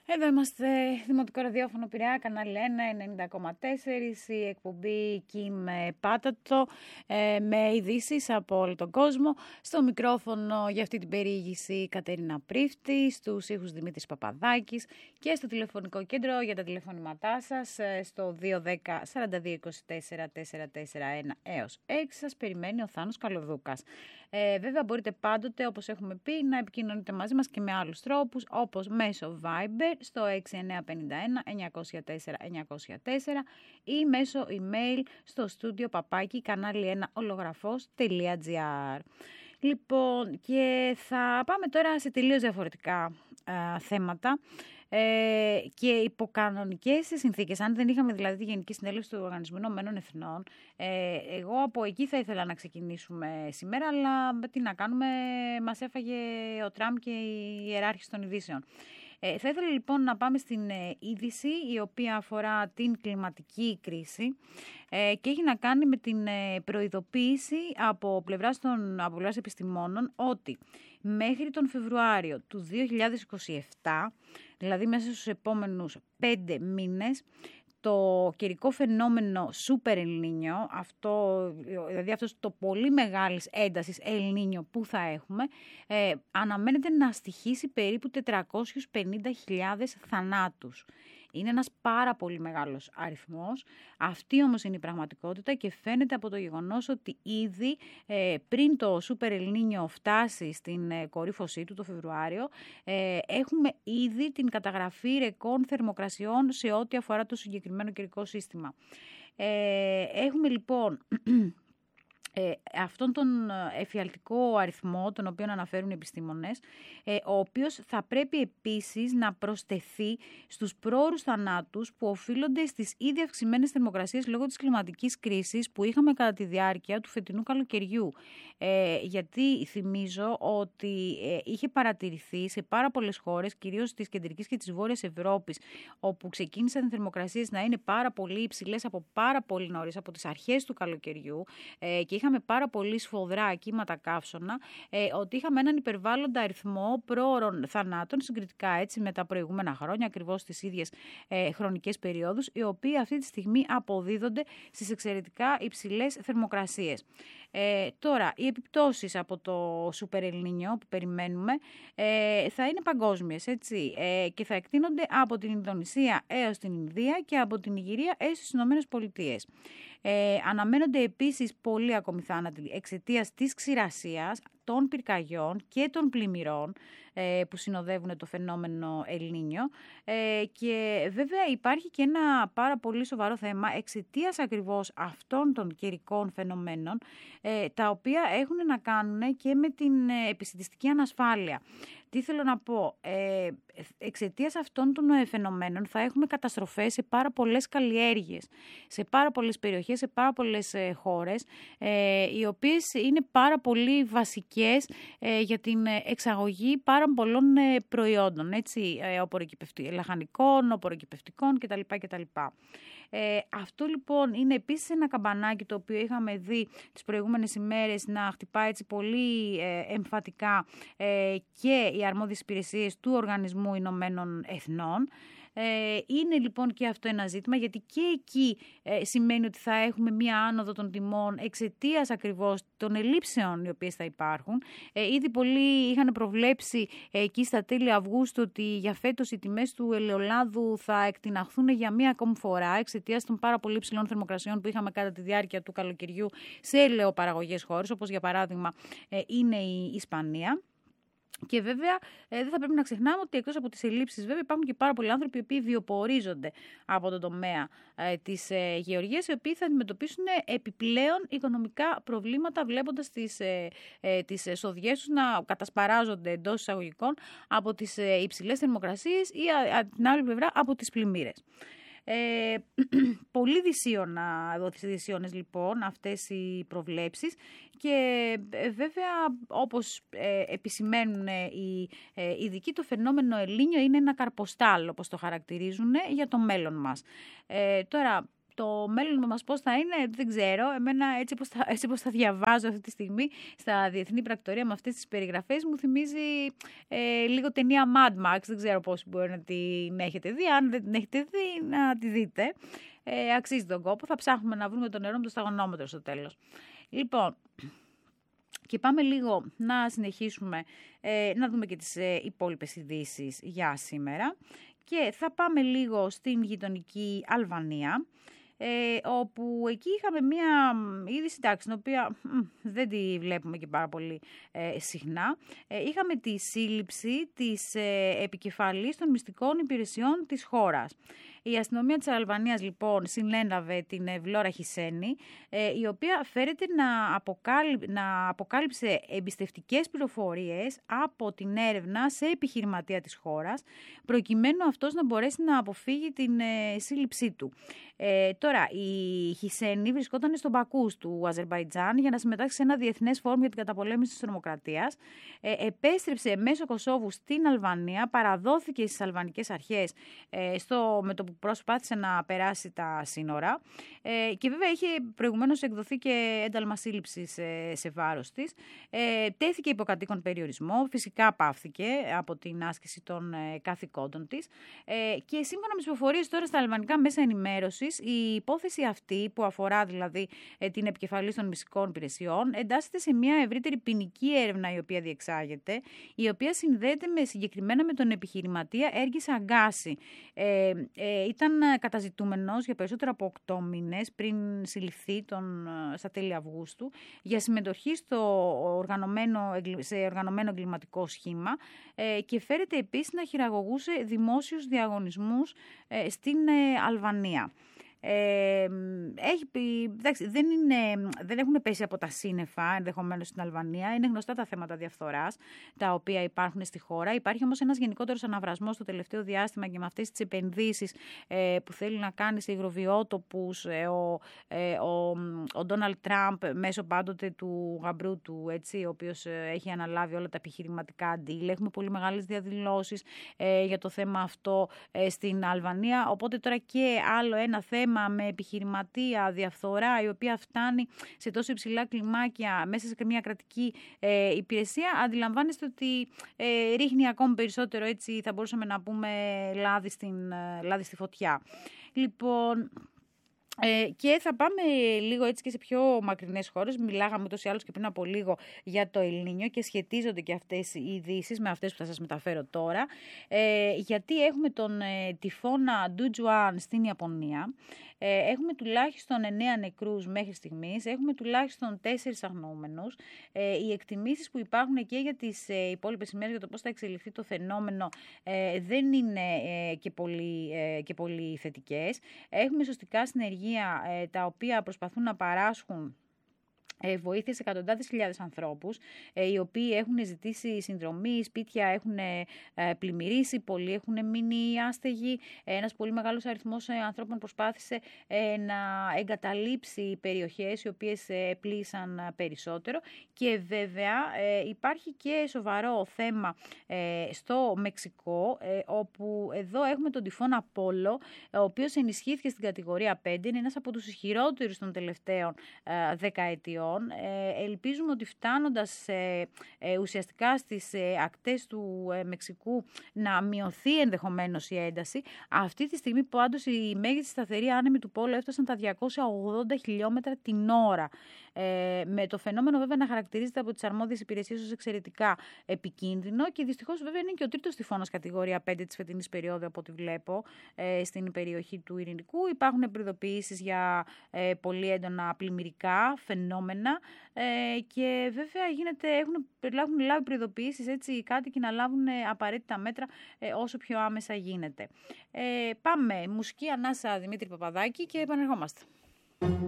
Εδώ είμαστε, Δημοτικό Ραδιόφωνο Πειραιά, κανάλι 1, 90,4, η εκπομπή Κιμ Πάτατο, με ειδήσεις από όλο τον κόσμο. Στο μικρόφωνο για αυτή την περιήγηση Κατερίνα Πρίφτη, στους ήχους Δημήτρης Παπαδάκης και στο τηλεφωνικό κέντρο για τα τηλεφωνήματά σας στο 210 42 24 441 έως 6. Σας περιμένει ο Θάνος Καλοδούκας. Βέβαια μπορείτε πάντοτε, όπως έχουμε πει, να επικοινωνείτε μαζί μας και με άλλους τρόπους, όπως μέσω Viber στο 6951 904 904 ή μέσω email στο στούντιο παπάκι κανάλι 1 ολογραφός.gr. Λοιπόν, και θα πάμε τώρα σε τελείως διαφορετικά θέματα και υποκανονικές συνθήκες. Αν δεν είχαμε δηλαδή τη Γενική Συνέλευση του Οργανισμού Ηνωμένων Εθνών, εγώ από εκεί θα ήθελα να ξεκινήσουμε σήμερα, αλλά τι να κάνουμε, μας έφαγε ο Τραμπ και η ιεράρχηση των ειδήσεων. Θα ήθελα λοιπόν να πάμε στην είδηση η οποία αφορά την κλιματική κρίση και έχει να κάνει με την προειδοποίηση από πλευράς επιστημόνων ότι μέχρι τον Φεβρουάριο του 2027, δηλαδή μέσα στους επόμενους 5 μήνες, το καιρικό φαινόμενο Super El Niño, δηλαδή αυτός το πολύ μεγάλης έντασης El Niño που θα έχουμε, αναμένεται να στοιχήσει περίπου 450.000 θανάτους. Είναι ένας πάρα πολύ μεγάλος αριθμός. Αυτή όμως είναι η πραγματικότητα και φαίνεται από το γεγονός ότι ήδη πριν το Super El Niño φτάσει στην κορύφωσή του το Φεβρουάριο, έχουμε ήδη την καταγραφή ρεκόρ θερμοκρασιών σε ό,τι αφορά το συγκεκριμένο καιρικό σύστημα. Έχουμε λοιπόν αυτόν τον εφιαλτικό αριθμό, τον οποίο αναφέρουν οι επιστήμονες, ο οποίος θα πρέπει επίσης να προσθεθεί στους πρόωρους θανάτους που οφείλονται στις ήδη αυξημένες θερμοκρασίες λόγω της κλιματικής κρίσης που είχαμε κατά τη διάρκεια του φετινού καλοκαιριού. Γιατί θυμίζω ότι είχε παρατηρηθεί σε πάρα πολλές χώρες, κυρίως της κεντρικής και της βόρειας Ευρώπης, όπου ξεκίνησαν οι θερμοκρασίες να είναι πάρα πολύ υψηλές από πάρα πολύ νωρίς, από τις αρχές του καλοκαιριού, και είχαμε πάρα πολύ σφοδρά κύματα καύσωνα, ότι είχαμε έναν υπερβάλλοντα αριθμό πρόωρων θανάτων, συγκριτικά έτσι με τα προηγούμενα χρόνια, ακριβώς στις ίδιες χρονικές περιόδους, οι οποίοι αυτή τη στιγμή αποδίδονται στις εξαιρετικά υψηλές θερμοκρασίες. Τώρα, οι επιπτώσεις από το Super El Niño που περιμένουμε θα είναι παγκόσμιες, έτσι, και θα εκτείνονται από την Ινδονησία έως την Ινδία και από την Νιγηρία έως τις Ηνωμένες Πολιτείες. Αναμένονται επίσης πολλοί ακόμη θάνατοι εξαιτίας της ξηρασίας, των πυρκαγιών και των πλημμυρών που συνοδεύουν το φαινόμενο El Niño, και βέβαια υπάρχει και ένα πάρα πολύ σοβαρό θέμα εξαιτίας ακριβώς αυτών των καιρικών φαινομένων, τα οποία έχουν να κάνουν και με την επιστημιστική ανασφάλεια. Τι θέλω να πω, εξαιτίας αυτών των φαινομένων θα έχουμε καταστροφές σε πάρα πολλές καλλιέργειες, σε πάρα πολλές περιοχές, σε πάρα πολλές χώρες, οι οποίες είναι πάρα πολύ βασικές για την εξαγωγή πάρα πολλών προϊόντων, έτσι, λαχανικών, οπωροκυπευτικών κτλ. Αυτό λοιπόν είναι επίσης ένα καμπανάκι το οποίο είχαμε δει τις προηγούμενες ημέρες να χτυπάει έτσι πολύ εμφατικά και οι αρμόδιες υπηρεσίες του Οργανισμού Ηνωμένων Εθνών. Είναι λοιπόν και αυτό ένα ζήτημα, γιατί και εκεί σημαίνει ότι θα έχουμε μία άνοδο των τιμών εξαιτίας ακριβώς των ελλείψεων οι οποίες θα υπάρχουν. Ήδη πολλοί είχαν προβλέψει εκεί στα τέλη Αυγούστου ότι για φέτος οι τιμές του ελαιολάδου θα εκτιναχθούν για μία ακόμη φορά εξαιτίας των πάρα πολύ ψηλών θερμοκρασιών που είχαμε κατά τη διάρκεια του καλοκαιριού σε ελαιοπαραγωγές χώρες, όπως για παράδειγμα είναι η Ισπανία. Και βέβαια δεν θα πρέπει να ξεχνάμε ότι εκτός από τις ελλείψεις βέβαια υπάρχουν και πάρα πολλοί άνθρωποι οι οποίοι βιοπορίζονται από τον τομέα της γεωργίας, οι οποίοι θα αντιμετωπίσουν επιπλέον οικονομικά προβλήματα βλέποντας τις εσοδιές τους να κατασπαράζονται εντός εισαγωγικών από τις υψηλές θερμοκρασίες ή από την άλλη πλευρά από τις πλημμύρες. Πολύ δυσίωνες λοιπόν αυτές οι προβλέψεις και βέβαια όπως επισημαίνουν οι ειδικοί, το φαινόμενο El Niño είναι ένα καρποστάλ όπως το χαρακτηρίζουν για το μέλλον μας. Τώρα το μέλλον μας πώς θα είναι, δεν ξέρω. Εμένα έτσι όπως τα διαβάζω αυτή τη στιγμή στα διεθνή πρακτορία με αυτές τις περιγραφές μου θυμίζει λίγο ταινία Mad Max. Δεν ξέρω πώς μπορεί να την έχετε δει. Αν δεν την έχετε δει, να τη δείτε. Αξίζει τον κόπο. Θα ψάχνουμε να βρούμε το νερό με το σταγονόμετρο στο τέλος. Λοιπόν, και πάμε λίγο να συνεχίσουμε να δούμε και τις υπόλοιπες ειδήσεις για σήμερα. Και θα πάμε λίγο στην γειτονική Αλβανία, όπου εκεί είχαμε μία είδηση, εντάξει, την οποία δεν τη βλέπουμε και πάρα πολύ συχνά. Είχαμε τη σύλληψη της επικεφαλής των μυστικών υπηρεσιών της χώρας. Η αστυνομία της Αλβανίας λοιπόν συνέλαβε την Βλόρα Χισένη, η οποία φέρεται να αποκάλυψε εμπιστευτικές πληροφορίες από την έρευνα σε επιχειρηματία της χώρας, προκειμένου αυτός να μπορέσει να αποφύγει την σύλληψή του. Τώρα, η Χισένη βρισκόταν στον Μπακού του Αζερμπαϊτζάν για να συμμετάσχει σε ένα διεθνές φόρουμ για την καταπολέμηση της τρομοκρατίας. Επέστρεψε μέσω Κωσόβου στην Αλβανία, παραδόθηκε στις αλβανικές αρχές με το που προσπάθησε να περάσει τα σύνορα και βέβαια είχε προηγουμένως εκδοθεί και ένταλμα σύλληψης σε βάρος της. Τέθηκε υποκατοίκον περιορισμό, φυσικά πάυθηκε από την άσκηση των καθηκόντων της και σύμφωνα με τις πληροφορίες τώρα στα αλβανικά μέσα ενημέρωσης, η υπόθεση αυτή που αφορά δηλαδή την επικεφαλής των μυστικών υπηρεσιών εντάσσεται σε μια ευρύτερη ποινική έρευνα η οποία διεξάγεται, η οποία συνδέεται συγκεκριμένα με τον επιχειρηματία Έργης Αγκάση. Ήταν καταζητούμενος για περισσότερο από 8 μήνες πριν συλληφθεί στα τέλη Αυγούστου για συμμετοχή σε οργανωμένο εγκληματικό σχήμα και φέρεται επίσης να χειραγωγούσε δημόσιους διαγωνισμούς στην Αλβανία. Δεν έχουν πέσει από τα σύννεφα ενδεχομένως στην Αλβανία. Είναι γνωστά τα θέματα διαφθοράς τα οποία υπάρχουν στη χώρα. Υπάρχει όμως ένας γενικότερος αναβρασμός στο τελευταίο διάστημα και με αυτές τις επενδύσεις που θέλει να κάνει σε υγροβιότοπους ο Ντόναλντ Τραμπ μέσω πάντοτε του γαμπρού του, έτσι, ο οποίος έχει αναλάβει όλα τα επιχειρηματικά αντίλ. Έχουμε πολύ μεγάλες διαδηλώσεις για το θέμα αυτό στην Αλβανία. Οπότε τώρα και άλλο ένα θέμα με επιχειρηματία, διαφθορά, η οποία φτάνει σε τόσο υψηλά κλιμάκια μέσα σε μια κρατική υπηρεσία, αντιλαμβάνεστε ότι ρίχνει ακόμη περισσότερο, έτσι θα μπορούσαμε να πούμε, λάδι στη φωτιά. Λοιπόν, και θα πάμε λίγο έτσι και σε πιο μακρινές χώρες. Μιλάγαμε ούτως ή άλλως και πριν από λίγο για το Ελνίνιο και σχετίζονται και αυτές οι ειδήσεις με αυτές που θα σας μεταφέρω τώρα. Γιατί έχουμε τον τυφώνα Ντούτζουαν στην Ιαπωνία. Έχουμε τουλάχιστον 9 νεκρούς μέχρι στιγμής, έχουμε τουλάχιστον 4 αγνοούμενους. Οι εκτιμήσεις που υπάρχουν και για τις υπόλοιπες ημέρες για το πώς θα εξελιχθεί το φαινόμενο δεν είναι και πολύ θετικές. Έχουμε σωστικά συνεργεία τα οποία προσπαθούν να παράσχουν βοήθεια σε εκατοντάδες χιλιάδες ανθρώπους, οι οποίοι έχουν ζητήσει συνδρομή, σπίτια έχουν πλημμυρίσει, πολλοί έχουν μείνει άστεγοι. Ένας πολύ μεγάλος αριθμός ανθρώπων προσπάθησε να εγκαταλείψει περιοχές οι οποίες πλήσαν περισσότερο. Και βέβαια υπάρχει και σοβαρό θέμα στο Μεξικό, όπου εδώ έχουμε τον τυφώνα Απόλλω, ο οποίος ενισχύθηκε στην κατηγορία 5, είναι ένας από τους ισχυρότερους των τελευταίων δεκαετιών. Ελπίζουμε ότι φτάνοντας ουσιαστικά στις ακτές του Μεξικού να μειωθεί ενδεχομένως η ένταση. Αυτή τη στιγμή πάντως η μέγιστη σταθερή άνεμοι του πόλου έφτασαν τα 280 χιλιόμετρα την ώρα. Με το φαινόμενο βέβαια να χαρακτηρίζεται από τις αρμόδιες υπηρεσίες ως εξαιρετικά επικίνδυνο και δυστυχώς βέβαια είναι και ο τρίτος τυφώνας κατηγορία 5 της φετινής περίοδου από ό,τι βλέπω στην περιοχή του Ειρηνικού. Υπάρχουν προειδοποιήσεις για πολύ έντονα πλημμυρικά φαινόμενα και βέβαια έχουν λάβει προειδοποιήσεις, έτσι, οι κάτοικοι να λάβουν απαραίτητα μέτρα όσο πιο άμεσα γίνεται. Πάμε, μουσική ανάσα Δημήτρη Παπαδάκη και επανερχόμαστε.